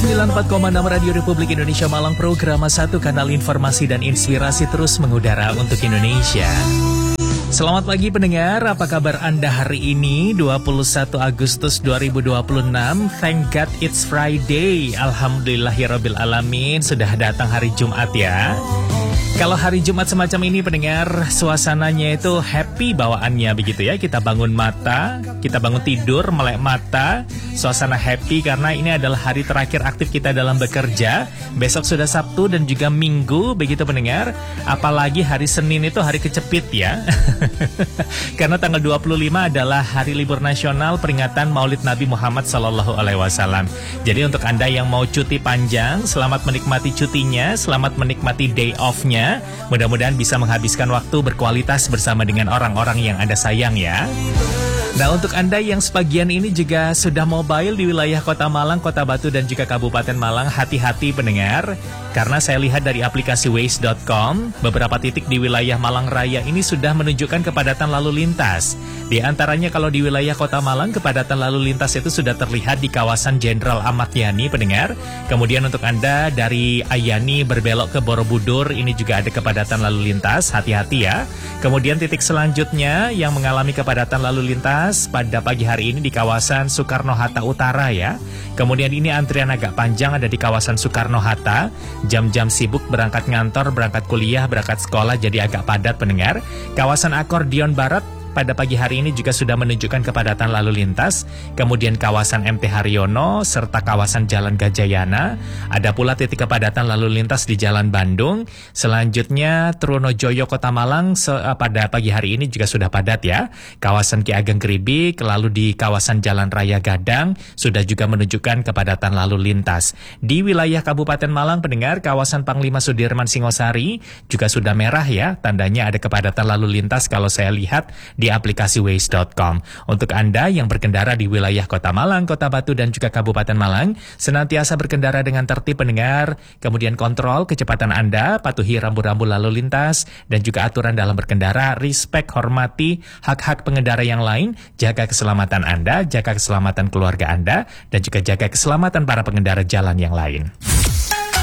94,6 Radio Republik Indonesia Malang, program 1 kanal informasi dan inspirasi terus mengudara untuk Indonesia. Selamat pagi pendengar, apa kabar Anda hari ini 21 Agustus 2026? Thank God it's Friday. Alhamdulillahirrabbilalamin, sudah datang hari Jumat ya. Kalau hari Jumat semacam ini pendengar, suasananya itu happy bawaannya begitu ya. Kita bangun mata, kita bangun tidur, melek mata, suasana happy karena ini adalah hari terakhir aktif kita dalam bekerja. Besok sudah Sabtu dan juga Minggu begitu pendengar. Apalagi hari Senin itu hari kecepit ya. Karena tanggal 25 adalah hari libur nasional peringatan Maulid Nabi Muhammad SAW. Jadi untuk Anda yang mau cuti panjang, selamat menikmati cutinya, selamat menikmati day off-nya. Mudah-mudahan bisa menghabiskan waktu berkualitas bersama dengan orang-orang yang Anda sayang ya. Nah, untuk Anda yang sebagian ini juga sudah mobile di wilayah Kota Malang, Kota Batu, dan juga Kabupaten Malang, hati-hati pendengar. Karena saya lihat dari aplikasi Waze.com, beberapa titik di wilayah Malang Raya ini sudah menunjukkan kepadatan lalu lintas. Di antaranya kalau di wilayah Kota Malang, kepadatan lalu lintas itu sudah terlihat di kawasan Jenderal Ahmad Yani pendengar. Kemudian untuk Anda dari Ayani berbelok ke Borobudur, ini juga ada kepadatan lalu lintas, hati-hati ya. Kemudian titik selanjutnya yang mengalami kepadatan lalu lintas pada pagi hari ini di kawasan Soekarno-Hatta Utara ya. Kemudian ini antrian agak panjang ada di kawasan Soekarno-Hatta. Jam-jam sibuk berangkat ngantor, berangkat kuliah, berangkat sekolah jadi agak padat pendengar. Kawasan Akordion Barat pada pagi hari ini juga sudah menunjukkan kepadatan lalu lintas. Kemudian kawasan MT Haryono serta kawasan Jalan Gajayana. Ada pula titik kepadatan lalu lintas di Jalan Bandung. Selanjutnya Trunojoyo Kota Malang pada pagi hari ini juga sudah padat ya. Kawasan Ki Ageng Kribik, lalu di kawasan Jalan Raya Gadang sudah juga menunjukkan kepadatan lalu lintas. Di wilayah Kabupaten Malang pendengar, kawasan Panglima Sudirman Singosari juga sudah merah ya. Tandanya ada kepadatan lalu lintas kalau saya lihat di aplikasi Waze.com. Untuk Anda yang berkendara di wilayah Kota Malang, Kota Batu, dan juga Kabupaten Malang, senantiasa berkendara dengan tertib pendengar, kemudian kontrol kecepatan Anda, patuhi rambu-rambu lalu lintas, dan juga aturan dalam berkendara, respect, hormati hak-hak pengendara yang lain, jaga keselamatan Anda, jaga keselamatan keluarga Anda, dan juga jaga keselamatan para pengendara jalan yang lain.